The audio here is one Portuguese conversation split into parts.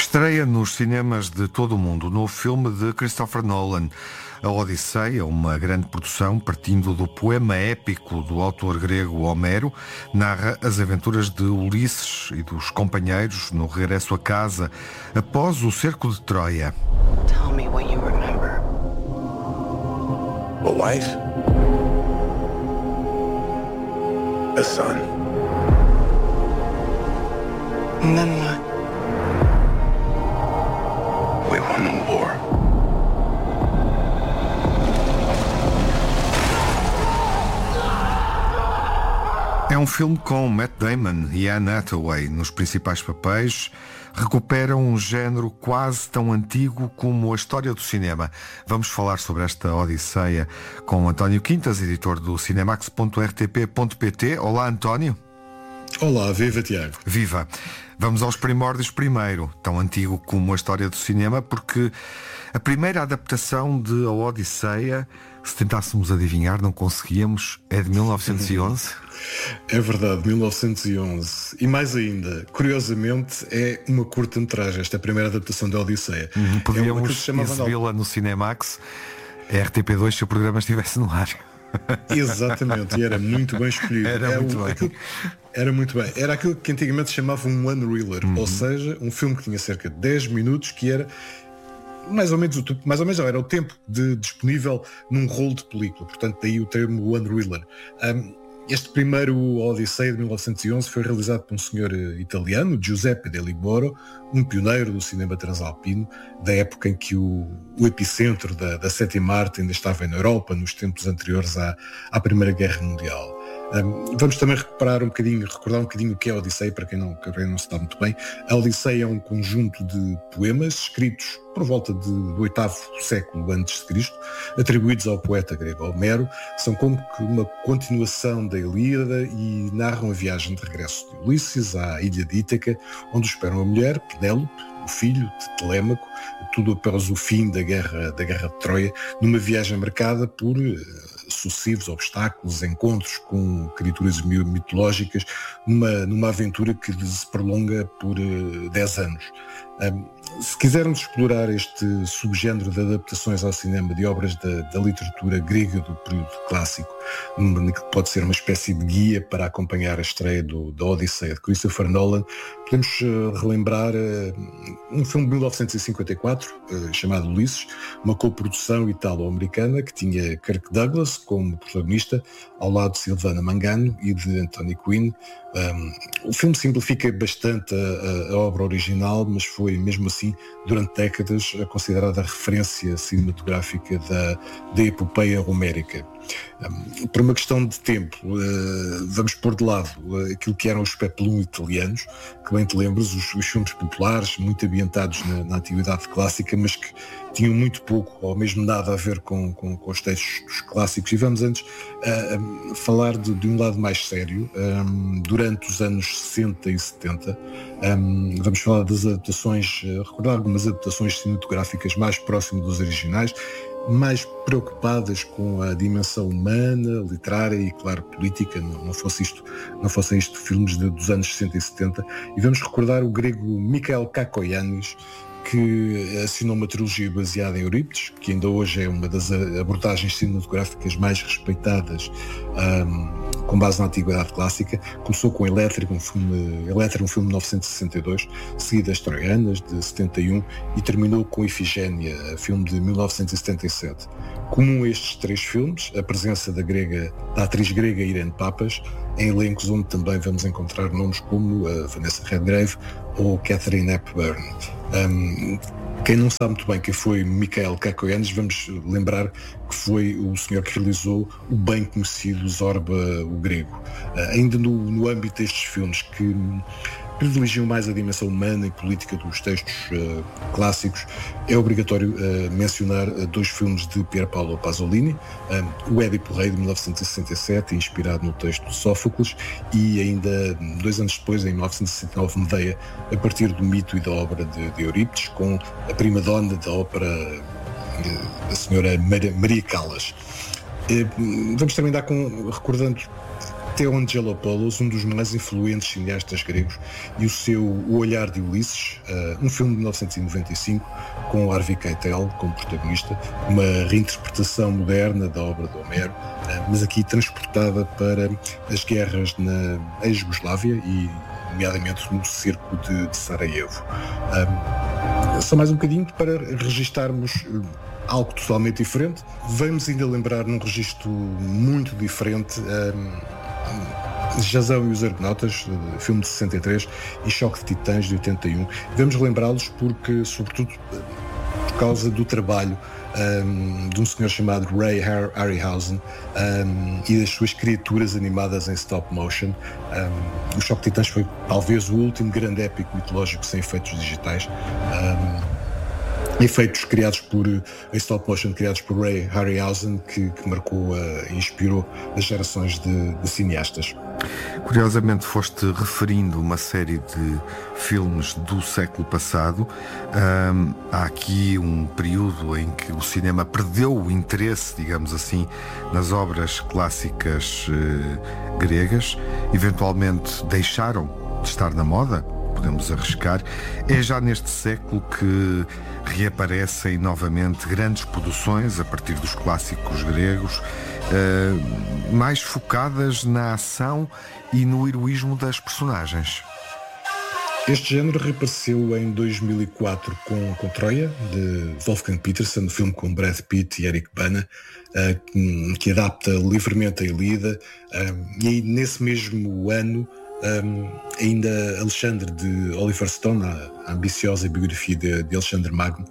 Estreia nos cinemas de todo o mundo o novo filme de Christopher Nolan, A Odisseia, uma grande produção partindo do poema épico do autor grego Homero, narra as aventuras de Ulisses e dos companheiros no regresso a casa após o cerco de Troia. Tell me what you remember. A wife? A son? And then what? We won the war. É um filme com Matt Damon e Anne Hathaway nos principais papéis. Recupera um género quase tão antigo como a história do cinema. Vamos falar sobre esta Odisseia com António Quintas, editor do cinemax.rtp.pt. Olá, António. Olá, viva Tiago. Viva. Vamos aos primórdios primeiro, tão antigo como a história do cinema, porque a primeira adaptação de A Odisseia, se tentássemos adivinhar, não conseguíamos, é de 1911. É verdade, 1911. E mais ainda, curiosamente, é uma curta-metragem, esta é a primeira adaptação da Odisseia. Podíamos exibi-la no Cinemax, a RTP2, se o programa estivesse no ar. Exatamente, e era muito bem escolhido. Era muito bem. Era aquilo que antigamente se chamava um one-reeler, ou seja, um filme que tinha cerca de 10 minutos, que era mais ou menos não, era o tempo disponível num rolo de película, portanto daí o termo one-reeler. Este primeiro Odisseia de 1911 foi realizado por um senhor italiano, Giuseppe Del Liboro, um pioneiro do cinema transalpino, da época em que o epicentro da sétima arte ainda estava na Europa, nos tempos anteriores à Primeira Guerra Mundial. Vamos também recordar um bocadinho o que é a Odisseia, para quem não se dá muito bem. A Odisseia é um conjunto de poemas escritos por volta do 8º século a.C., atribuídos ao poeta grego Homero. São como que uma continuação da Ilíada e narram a viagem de regresso de Ulisses à ilha de Ítaca, onde o esperam a mulher, Penélope, o filho de Telémaco, tudo após o fim da guerra de Troia, numa viagem marcada por sucessivos obstáculos, encontros com criaturas mitológicas, numa aventura que se prolonga por 10 anos. Se quisermos explorar este subgénero de adaptações ao cinema de obras da literatura grega do período clássico, que pode ser uma espécie de guia para acompanhar a estreia da Odisseia de Christopher Nolan, podemos relembrar um filme de 1954 chamado Ulisses, uma coprodução italo-americana que tinha Kirk Douglas como protagonista, ao lado de Silvana Mangano e de Anthony Quinn. O filme simplifica bastante a obra original, mas foi mesmo assim durante décadas considerada a referência cinematográfica da epopeia homérica. Por uma questão de tempo, vamos pôr de lado aquilo que eram os peplum italianos, que bem te lembras, os filmes populares, muito ambientados na antiguidade clássica, mas que tinham muito pouco ou mesmo nada a ver com os textos dos clássicos. E vamos antes falar de um lado mais sério. Durante os anos 60 e 70, vamos falar das adaptações, recordar algumas adaptações cinematográficas mais próximas dos originais, mais preocupadas com a dimensão humana, literária e, claro, política, não fossem isto filmes dos anos 60 e 70, e vamos recordar o grego Michael Kakoyannis, que assinou uma trilogia baseada em Eurípides, que ainda hoje é uma das abordagens cinematográficas mais respeitadas com base na antiguidade clássica. Começou com Elétrica, um filme de 1962, seguido das Troianas, de 71, e terminou com Ifigénia, filme de 1977. Comum a estes três filmes, a presença da atriz grega Irene Papas, em elencos onde também vamos encontrar nomes como a Vanessa Redgrave ou Catherine Hepburn. Quem não sabe muito bem quem foi Michael Kakoyannis, vamos lembrar que foi o senhor que realizou o bem conhecido Zorba, o Grego. Ainda no âmbito destes filmes que privilegiam mais a dimensão humana e política dos textos clássicos, é obrigatório mencionar dois filmes de Pier Paolo Pasolini, o Édipo Rei de 1967, inspirado no texto de Sófocles, e ainda 2 anos depois, em 1969, Medea, a partir do mito e da obra de Eurípides, com a prima-dona da ópera, a senhora Maria Callas. Vamos terminar recordando Theon Angelopoulos, um dos mais influentes cineastas gregos, e O Olhar de Ulisses, um filme de 1995 com Harvey Keitel como protagonista, uma reinterpretação moderna da obra de Homero, mas aqui transportada para as guerras na ex-Jugoslávia e nomeadamente no cerco de Sarajevo. Só mais um bocadinho para registarmos algo totalmente diferente. Vamos ainda lembrar num registro muito diferente Jazão e os Argonautas, filme de 63, e Choque de Titãs de 81. Vamos lembrá-los porque, sobretudo, por causa do trabalho de um senhor chamado Ray Harryhausen e das suas criaturas animadas em stop motion. O Choque de Titãs foi talvez o último grande épico mitológico sem efeitos digitais. Efeitos criados em stop motion, criados por Ray Harryhausen, que marcou e inspirou as gerações de cineastas. Curiosamente foste referindo uma série de filmes do século passado. Há aqui um período em que o cinema perdeu o interesse, digamos assim, nas obras clássicas gregas, eventualmente deixaram de estar na moda, podemos arriscar. É já neste século que reaparecem novamente grandes produções a partir dos clássicos gregos, mais focadas na ação e no heroísmo das personagens. Este género reapareceu em 2004 com Troia, de Wolfgang Petersen, um filme com Brad Pitt e Eric Bana, que adapta livremente a Ilíada, e nesse mesmo ano ainda Alexandre, de Oliver Stone, a ambiciosa biografia de Alexandre Magno.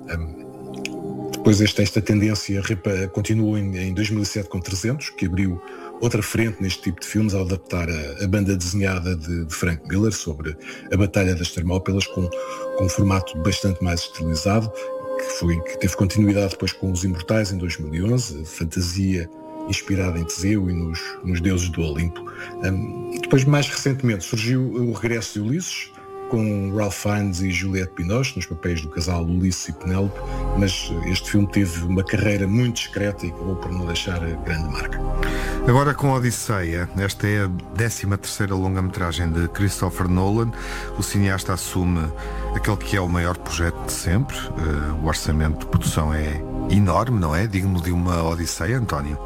Depois esta tendência continuou em 2007 com 300, que abriu outra frente neste tipo de filmes ao adaptar a banda desenhada de Frank Miller sobre a Batalha das Termópilas com um formato bastante mais estilizado, que teve continuidade depois com Os Imortais em 2011, fantasia inspirada em Teseu e nos deuses do Olimpo. Depois, mais recentemente, surgiu o regresso de Ulisses, com Ralph Fiennes e Juliette Binoche nos papéis do casal Ulisses e Penélope, mas este filme teve uma carreira muito discreta e acabou por não deixar grande marca. Agora com Odisseia, esta é a 13ª longa-metragem de Christopher Nolan. O cineasta assume aquele que é o maior projeto de sempre. O orçamento de produção é enorme, não é? Digno de uma Odisseia, António?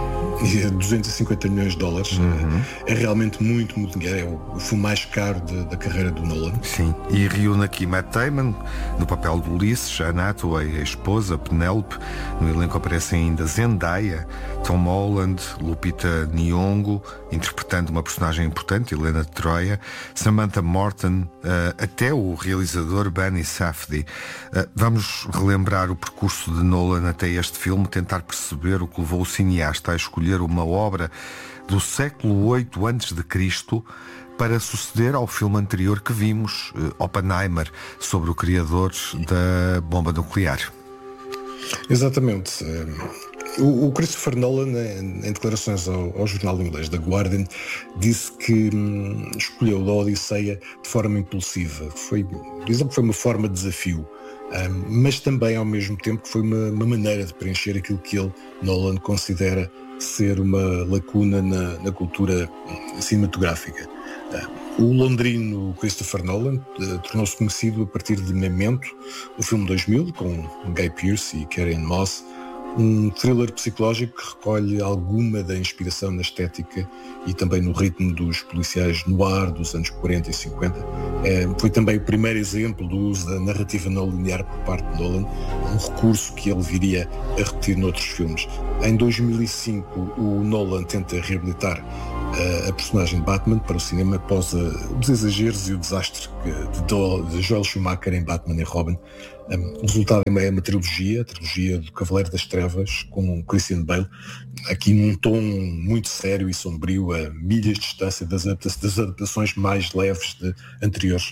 250 milhões de dólares. É realmente muito dinheiro. É o filme mais caro da carreira do Nolan. Sim, e reúne aqui Matt Damon no papel de Ulisses, Anne Hathaway, a esposa, Penélope. No elenco aparecem ainda Zendaya, Tom Holland, Lupita Nyong'o, interpretando uma personagem importante, Helena de Troia, Samantha Morton, até o realizador Bani Safdie. Vamos relembrar o percurso de Nolan até este filme, tentar perceber o que levou o cineasta a escolher uma obra do século VIII a.C. para suceder ao filme anterior que vimos, Oppenheimer, sobre o criador da bomba nuclear. Exatamente. O Christopher Nolan, em declarações ao jornal inglês The Guardian, disse que escolheu a Odisseia de forma impulsiva. Diz que foi uma forma de desafio, mas também ao mesmo tempo que foi uma maneira de preencher aquilo que Nolan considera ser uma lacuna na cultura cinematográfica. O londrino Christopher Nolan tornou-se conhecido a partir de Memento, o filme 2000, com Guy Pearce e Carrie-Anne Moss, um thriller psicológico que recolhe alguma da inspiração na estética e também no ritmo dos policiais noir dos anos 40 e 50. Foi também o primeiro exemplo do uso da narrativa não linear por parte de Nolan, um recurso que ele viria a repetir noutros filmes. Em 2005, o Nolan tenta reabilitar a personagem de Batman para o cinema após os exageros e o desastre de Joel Schumacher em Batman e Robin. O resultado é uma trilogia, a trilogia do Cavaleiro das Trevas, com Christian Bale, aqui num tom muito sério e sombrio, a milhas de distância das adaptações mais leves anteriores.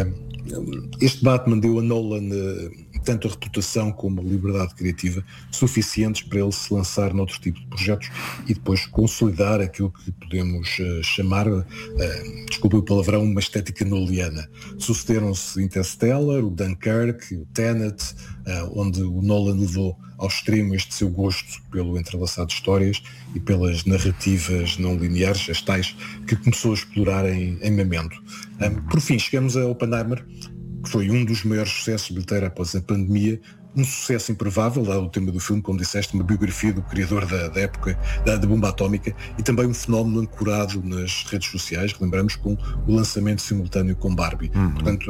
Este Batman deu a Nolan tanto a reputação como a liberdade criativa suficientes para ele se lançar noutro tipo de projetos e depois consolidar aquilo que podemos chamar, desculpe o palavrão, uma estética noliana. Sucederam-se Interstellar, o Dunkirk, o Tenet, onde o Nolan levou ao extremo este seu gosto pelo entrelaçado de histórias e pelas narrativas não lineares, as tais que começou a explorar em Memento. Por fim, chegamos a Oppenheimer, que foi um dos maiores sucessos de bilheteira após a pandemia, um sucesso improvável, dado o tema do filme, como disseste, uma biografia do criador da época da bomba atómica, e também um fenómeno ancorado nas redes sociais, lembramos, com o lançamento simultâneo com Barbie. Portanto,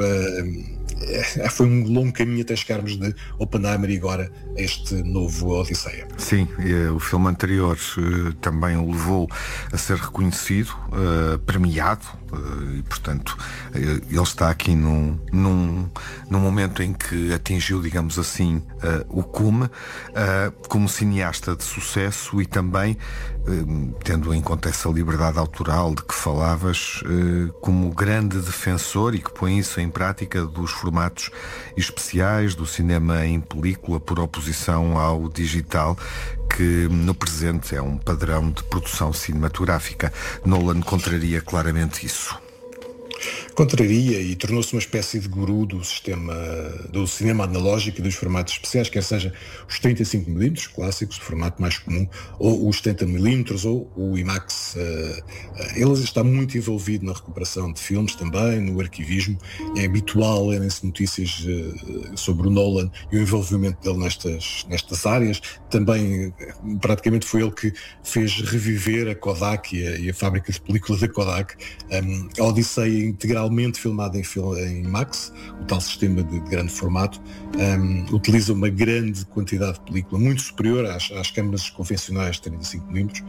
foi um longo caminho até chegarmos de Oppenheimer e agora este novo Odisseia. Sim, o filme anterior também o levou a ser reconhecido, premiado, e portanto ele está aqui num momento em que atingiu, digamos assim, o cume, como cineasta de sucesso e também, tendo em conta essa liberdade autoral de que falavas, como grande defensor, e que põe isso em prática, dos formatos especiais, do cinema em película, por oposição ao digital, que no presente é um padrão de produção cinematográfica. Nolan contraria claramente isso. Contraria e tornou-se uma espécie de guru do cinema analógico e dos formatos especiais, quer seja os 35mm clássicos, o formato mais comum, ou os 70mm, ou o IMAX. Ele está muito envolvido na recuperação de filmes também, no arquivismo. É habitual lerem-se notícias sobre o Nolan e o envolvimento dele nestas áreas. Também, praticamente, foi ele que fez reviver a Kodak e a fábrica de películas da Kodak. A Odisseia integralmente filmada em IMAX, o tal sistema de grande formato, utiliza uma grande quantidade de película, muito superior às câmaras convencionais de 35mm.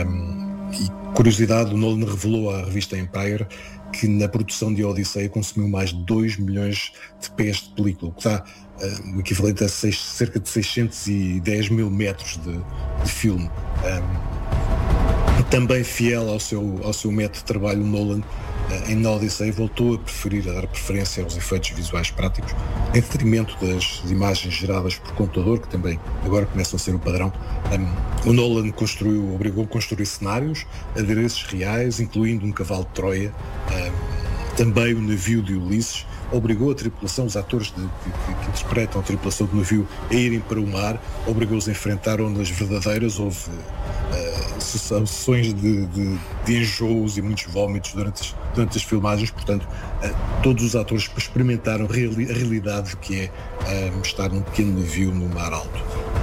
E, curiosidade, o Nolan revelou à revista Empire que na produção de Odisseia consumiu mais de 2 milhões de pés de película, o que dá o equivalente a cerca de 610 mil metros de filme. Também fiel ao seu método de trabalho, o Nolan, em Odisseia, voltou a dar preferência aos efeitos visuais práticos, em detrimento das imagens geradas por computador, que também agora começam a ser o padrão. O Nolan obrigou a construir cenários, adereços reais, incluindo um cavalo de Troia, também o navio de Ulisses, obrigou a tripulação, os atores que interpretam a tripulação do navio, a irem para o mar, obrigou-os a enfrentar ondas verdadeiras. Houve sessões de enjoos e muitos vómitos durante as filmagens. Portanto, todos os atores experimentaram a realidade que é estar num pequeno navio no mar alto.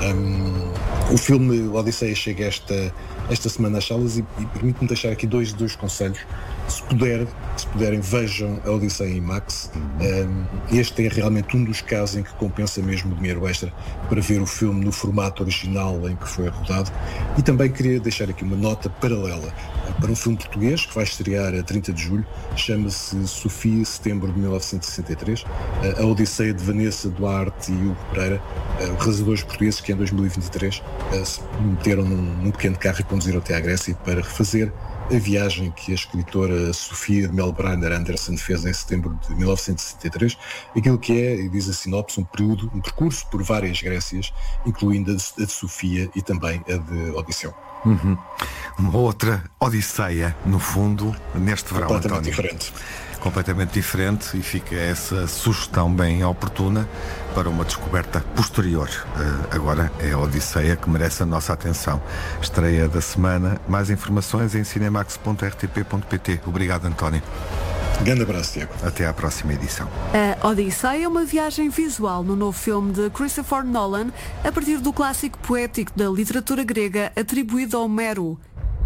O filme Odisseia chega esta semana às salas e permite-me deixar aqui dois conselhos. Se puderem, vejam a Odisseia em IMAX. Este é realmente um dos casos em que compensa mesmo o dinheiro extra para ver o filme no formato original em que foi rodado. E também queria deixar aqui uma nota paralela para um filme português que vai estrear a 30 de julho, chama-se Sofia, setembro de 1963, a Odisseia de Vanessa Duarte e Hugo Pereira, realizadores portugueses que em 2023 se meteram num pequeno carro e conduziram até à Grécia para refazer a viagem que a escritora Sofia de Melbrainer Anderson fez em setembro de 1973, aquilo que é, e diz a sinopse, um percurso por várias Grécias, incluindo a de Sofia e também a de Odisseu. Uma outra Odisseia, no fundo, neste verão, António. Completamente diferente, e fica essa sugestão bem oportuna para uma descoberta posterior. Agora é a Odisseia que merece a nossa atenção. Estreia da semana. Mais informações em cinemax.rtp.pt. Obrigado, António. Grande abraço, Tiago. Até à próxima edição. A Odisseia é uma viagem visual no novo filme de Christopher Nolan, a partir do clássico poético da literatura grega atribuído a Homero.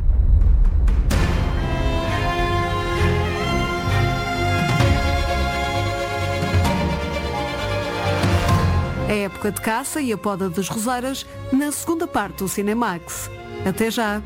A época de caça e a poda das roseiras na segunda parte do Cinemax. Até já!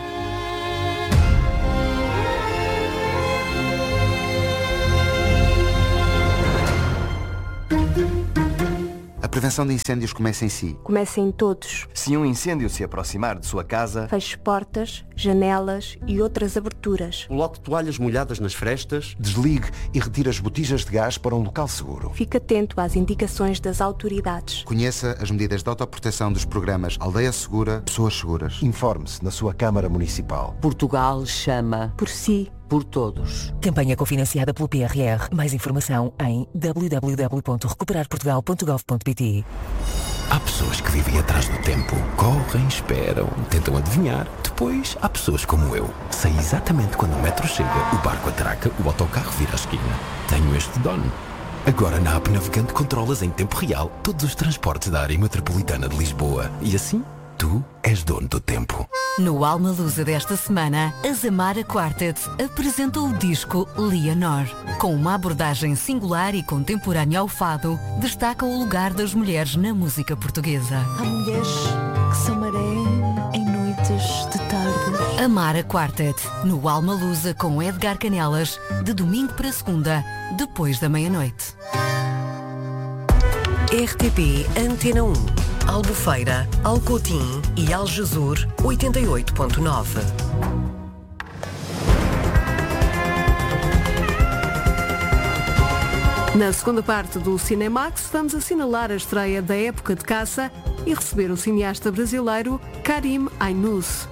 A prevenção de incêndios começa em si. Começa em todos. Se um incêndio se aproximar de sua casa, feche portas, janelas e outras aberturas. Coloque toalhas molhadas nas frestas, desligue e retire as botijas de gás para um local seguro. Fique atento às indicações das autoridades. Conheça as medidas de autoproteção dos programas Aldeia Segura, Pessoas Seguras. Informe-se na sua Câmara Municipal. Portugal chama por si. Por todos. Campanha cofinanciada pelo PRR. Mais informação em www.recuperarportugal.gov.pt. Há pessoas que vivem atrás do tempo. Correm, esperam, tentam adivinhar. Depois, há pessoas como eu. Sei exatamente quando o metro chega, o barco atraca, o autocarro vira a esquina. Tenho este dono. Agora na app Navegante controlas em tempo real todos os transportes da área metropolitana de Lisboa. E assim, tu és dono do tempo. No Almalusa desta semana, a Zamara Quartet apresenta o disco Leonor. Com uma abordagem singular e contemporânea ao fado, destaca o lugar das mulheres na música portuguesa. Há mulheres que são maré em noites de tarde. Amara Quartet, no Almalusa com Edgar Canelas, de domingo para segunda, depois da meia-noite. RTP Antena 1, Albufeira, Alcotim e Algesur 88.9. Na segunda parte do Cinemax, vamos assinalar a estreia da época de caça e receber o cineasta brasileiro Karim Ainous.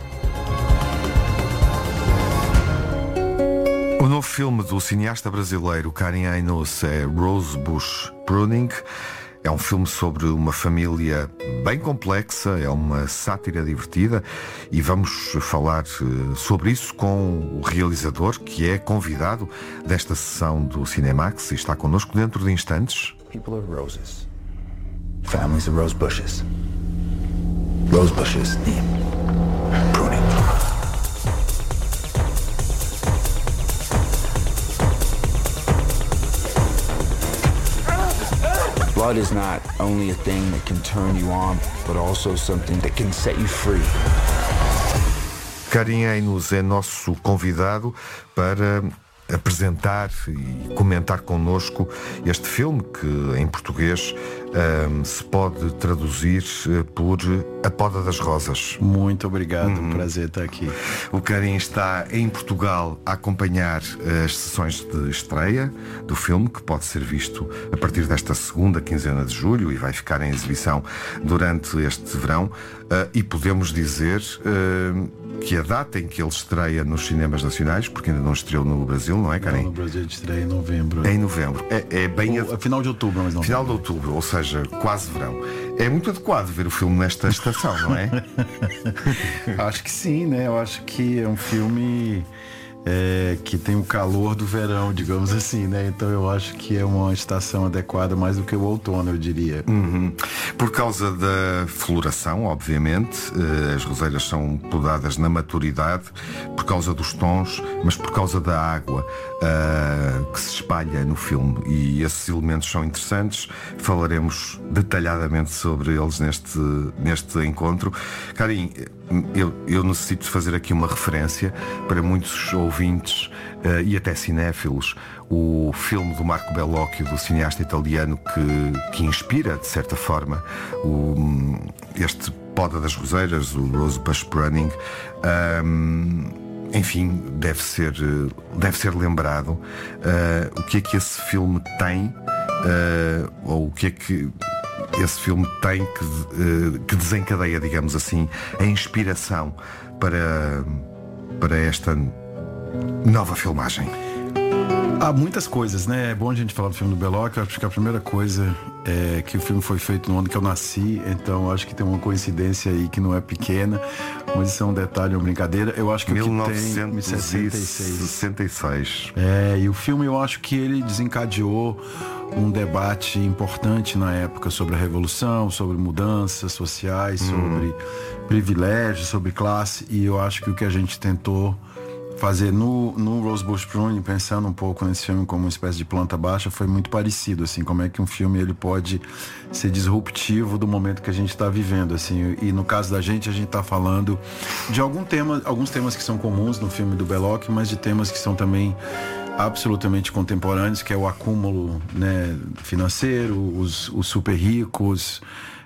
O novo filme do cineasta brasileiro Karim Ainous é Rosebush Pruning. É um filme sobre uma família bem complexa, é uma sátira divertida e vamos falar sobre isso com o realizador, que é convidado desta sessão do Cinemax e está connosco dentro de instantes. People are roses. Families are rose bushes. Rose bushes need pruning. Blood is not only a thing that can turn you on, but also something that can set you free. Karim Ainous é nosso convidado para apresentar e comentar connosco este filme que em português se pode traduzir por A Poda das Rosas. Muito obrigado, prazer estar aqui. O Karim está em Portugal a acompanhar as sessões de estreia do filme, que pode ser visto a partir desta segunda quinzena de julho e vai ficar em exibição durante este verão. E podemos dizer que a data em que ele estreia nos cinemas nacionais, porque ainda não estreou no Brasil, não é, Karim? Não, no Brasil ele estreia em novembro. É em novembro. É bem a final de outubro, mas não. Final de outubro, ou seja, quase verão. É muito adequado ver o filme nesta estação, não é? Acho que sim, né? Eu acho que é um filme que tem o calor do verão, digamos assim, né? Então eu acho que é uma estação adequada mais do que o outono, eu diria. Por causa da floração, obviamente, as roseiras são podadas na maturidade, por causa dos tons, mas por causa da água que se espalha no filme. E esses elementos são interessantes. Falaremos detalhadamente sobre eles neste encontro. Karim, eu necessito fazer aqui uma referência para muitos ouvintes e até cinéfilos. O filme do Marco Bellocchio, do cineasta italiano, que inspira, de certa forma, este Poda das Roseiras, o Rosebush Pruning, enfim, deve ser lembrado. O que é que esse filme tem, ou o que é que esse filme tem que desencadeia, digamos assim, a inspiração para esta nova filmagem? Há muitas coisas, né? É bom a gente falar do filme do Bellocchio. Acho que a primeira coisa é que o filme foi feito no ano que eu nasci, então acho que tem uma coincidência aí que não é pequena, mas isso é um detalhe, uma brincadeira. Eu acho que 1966. E o filme, eu acho que ele desencadeou um debate importante na época sobre a revolução, sobre mudanças sociais, sobre privilégios, sobre classe, e eu acho que o que a gente tentou fazer no Rosebush Pruning, pensando um pouco nesse filme como uma espécie de planta baixa, foi muito parecido, assim, como é que um filme ele pode ser disruptivo do momento que a gente está vivendo, assim, e no caso da gente, a gente está falando de alguns temas que são comuns no filme do Bellocchio, mas de temas que são também absolutamente contemporâneos, que é o acúmulo, né, financeiro, os super ricos,